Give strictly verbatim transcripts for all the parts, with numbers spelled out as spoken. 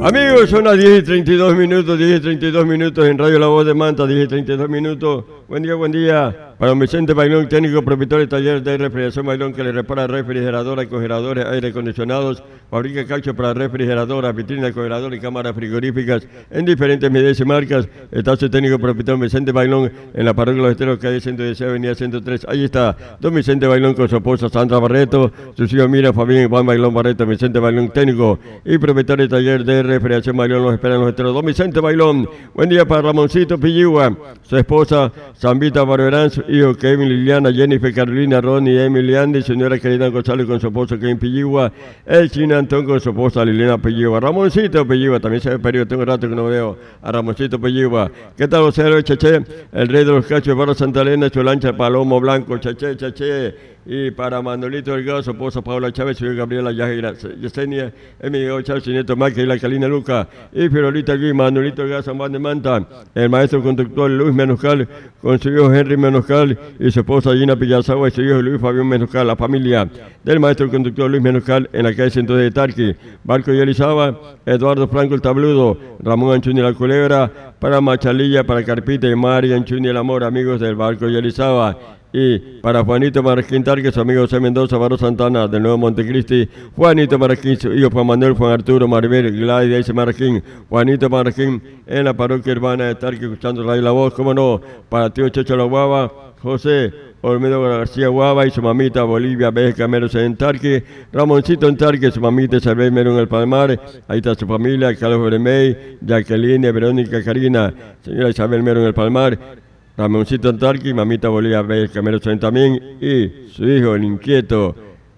Amigos, son las diez y treinta y dos minutos, diez y treinta y dos minutos en Radio La Voz de Manta, diez y treinta y dos minutos. Buen día, buen día. Para don Vicente Bailón, técnico propietario de taller de refrigeración Bailón, que le repara refrigeradoras, congeladores, aire acondicionados, fabrica caucho para refrigeradoras, vitrinas, congeladores y cámaras frigoríficas en diferentes medidas y marcas. Está su técnico propietario Vicente Bailón en la parroquia Los Esteros, calle ciento dieciséis, avenida ciento tres. Ahí está don Vicente Bailón con su esposa Sandra Barreto, sus hijos Mira, Fabián y Juan Bailón Barreto. Vicente Bailón, técnico y propietario de taller de refrigeración Bailón, los esperan Los Esteros. Don Vicente Bailón, buen día para Ramoncito Pilligua, su esposa Zambita Barberán, su hijo Kevin, Liliana, Jennifer, Carolina, Ronnie, Emily, Andy, señora Karina González con su esposo Kevin Pilligua, el chino Antón con su esposa Liliana Pilligua. Ramoncito Pilligua, también se ve periodo, tengo rato que no veo a Ramoncito Pilligua. ¿Qué tal, vocero Cheche? El rey de los cachos, Barro Santa Elena, su lancha Palomo Blanco, Cheche, Cheche. Y para Manolito Delgado, su esposa Paula Chávez, su hijo Gabriela Yesenia, Emilio Chávez, su nieto Mike y la Calina Luca, y Fiorita Gui, Manolito Delgado, San Juan de Manta, el maestro conductor Luis Menoscal, con su hijo Henry Menoscal, y su esposa Gina Pillazagua, y su hijo Luis Fabián Menoscal, la familia del maestro conductor Luis Menoscal, en la calle ciento de Tarqui, Barco y Elizaba, Eduardo Franco el Tabludo, Ramón Anchuni la Culebra, para Machalilla, para Carpita y Mari Anchuni el Amor, amigos del Barco y Elizaba. Y para Juanito Marquín Tarque, su amigo José Mendoza, Barro Santana, del Nuevo Montecristi, Juanito Marquín, su hijo Juan Manuel, Juan Arturo, Maribel, Gladys, Ace Marquín, Juanito Marquín, en la parroquia urbana de Tarque, escuchando Radio La Voz, cómo no, para tío Checho La Guava, José Olmedo García Guava y su mamita Bolivia Vélez Cameros en Tarque, Ramoncito en Tarque, su mamita Isabel Mero en el Palmar, ahí está su familia, Carlos Beremey, Jacqueline, Verónica Karina, señora Isabel Mero en el Palmar, Ramoncito Antarqui, mamita Bolivia Vélez Cameros también, y su hijo, el inquieto,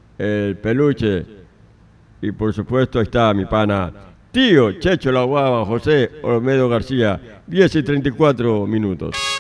el peluche, y por supuesto está mi pana, tío Checho La Guava, José Olmedo García, diez y treinta y cuatro minutos.